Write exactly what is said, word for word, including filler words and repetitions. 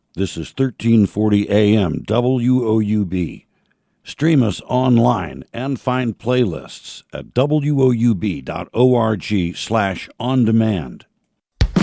This is thirteen forty A M W O U B. Stream us online and find playlists at W O U B dot org slash on demand.